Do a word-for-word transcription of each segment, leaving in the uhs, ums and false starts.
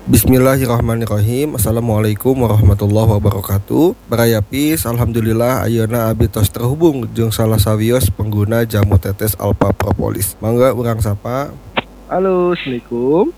Bismillahirrahmanirrahim. Assalamualaikum warahmatullahi wabarakatuh. Barayapis, alhamdulillah ayeuna abdi tos terhubung jeung salah sawios pengguna jamu tetes Alpha Propolis. Mangga urang sapa. Halo, assalamualaikum.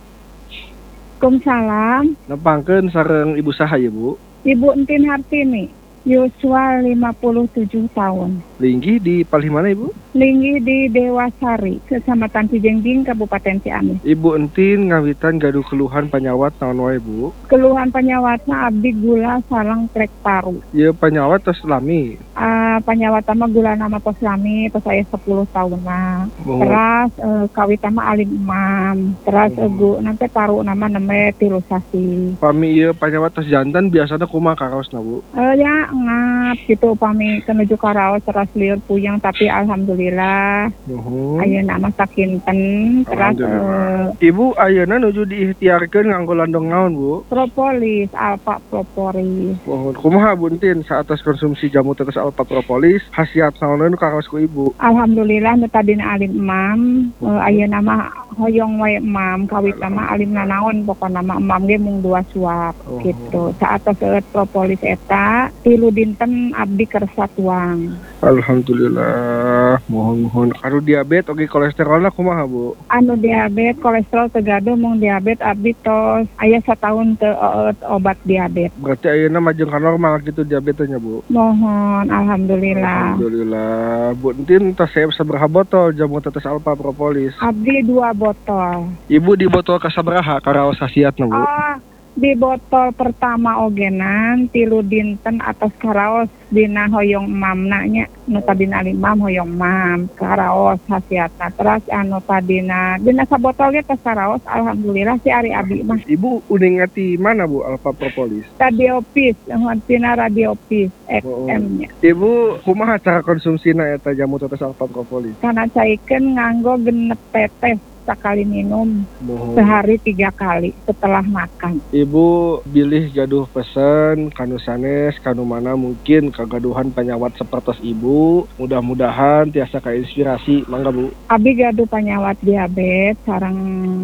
Waalaikumsalam. Nepangkeun sareng ibu saha ya, Bu? Ibu Entin Hartini, yuswa lima puluh tujuh tahun. Linggih di palih mana, Ibu? Linggih di Dewasari, Kecamatan Cijengjing, Kabupaten Ciamis. Ibu Entin ngawitan gaduh keluhan panyawat naon wae, Bu? Keluhan panyawatna abdi gula sareng trek paru. Ieu panyawat tos lami. Uh, panyawat mah gula nama pos lami, pos saya sepuluh tahun mah. Oh. Terus uh, kawit mah alim imam. Terus Oh. egu nanti paru nama neme tilusasi. Pami ieu panyawat tos jantan biasana kumaha karaosna, Bu? Uh, ya ngap gitu upami kenuju karaos terus liur puyeng tapi alhamdulillah Nuhun. ayeuna mah sakinten terus Alhamdulillah. uh, Ibu ayeuna nuju diikhtiarkeun nganggo landong naon, Bu? propolis alfa propolis. Mohon kumaha Bu Entin saatas konsumsi jamu tetes Alpha Propolis khasiat naon nu karaos ku Ibu? Alhamdulillah nu tadina alim imam uh, ayeuna mah hoyong wae imam kawit mah alim nanaon pokona mah imam ge mung dua suap Oh. gitu saatos seueur propolis eta tilu dinten abdi kersa tuang. Alhamdulillah. Mohon-mohon karo diabetes oge kolesterolna kumaha, Bu? Anu diabetes kolesterol tegado mung diabetes abdi tos aya satahun teu eut obat diabetes. Berarti ayeuna majeng ka normal gitu diabetesnya, Bu. Mohon alhamdulillah. Alhamdulillah. Bu Entin tos saya sabaraha botol jamu tetes Alpha Propolis? Abdi dua botol. Ibu di botol kasabaraha karaos khasiatna, Bu? Ah, di botol pertama ogenan tilu dinten atas karaos dina hoyong mamna nya nu tadina limam hoyong mam karaos hasiatna terus anu tadina dina sabotol ge tos karaos alhamdulillah si ari abi mah Ibu udah ngati mana, Bu, Alpha Propolis? radiopis tina radiopis Oh. X M nya Ibu kumaha cara konsumsina eta jamu tetes Alpha Propolis? kana caikeun nganggo genep tetes sakali minum Mohon. sehari tiga kali setelah makan. Ibu bilih gaduh pesen kanu sanes kanu mana mungkin kagaduhan penyawat sepertos Ibu. Mudah-mudahan tiasa kainspirasi, mangga, Bu. Abi gaduh panyawat diabetes sareng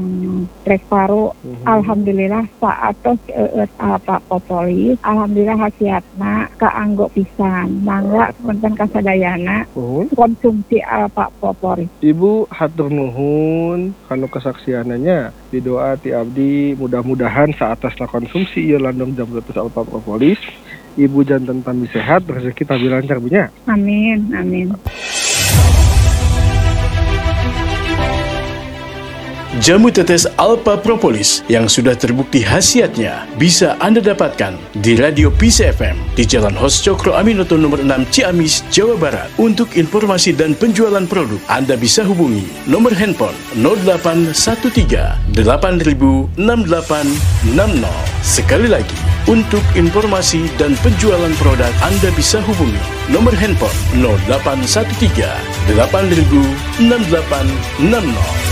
trek paru. Mhm. Alhamdulillah saatos eut Alpha Propolis. Alhamdulillah hasiatna kaanggo pisan. Mangga sepunten kasadayana Mohon. konsumsi Alpha Propolis. Ibu hatur nuhun kanu kesaksiananya didoa ti abdi mudah-mudahan saatasna konsumsi ieu landong jamu tetes Alpha Propolis Ibu jantan tambi sehat rezeki tabi lancar punya. Amin, amin. Jamu tetes Alpha Propolis yang sudah terbukti khasiatnya bisa Anda dapatkan di Radio Peace F M di Jalan Hos Cokro Aminoto nomor enam Ciamis, Jawa Barat. Untuk informasi dan penjualan produk, Anda bisa hubungi nomor handphone nol delapan satu tiga delapan nol enam delapan enam nol. Sekali lagi, untuk informasi dan penjualan produk, Anda bisa hubungi nomor handphone nol delapan satu tiga delapan nol enam delapan enam nol.